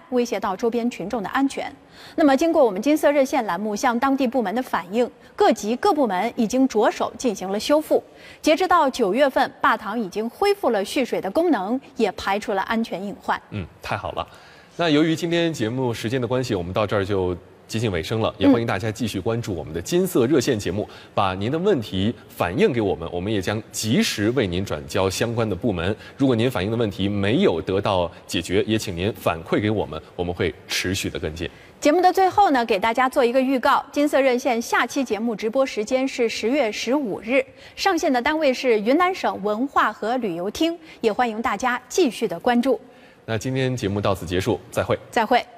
威胁到周边群众的安全。那么，经过我们金色热线栏目向当地部门的反映，各级各部门已经着手进行了修复。截止到9月份，坝塘已经恢复了蓄水的功能，也排除了安全隐患。 太好了。那由于今天节目时间的关系，我们到这儿就接近尾声了，也欢迎大家继续关注我们的金色热线节目，把您的问题反映给我们，我们也将及时为您转交相关的部门。如果您反映的问题没有得到解决，也请您反馈给我们，我们会持续的跟进。 节目的最后呢，给大家做一个预告，金色热线下期节目直播时间是10月15日，上线的单位是云南省文化和旅游厅，也欢迎大家继续的关注。 那今天节目到此结束，再会。 再会。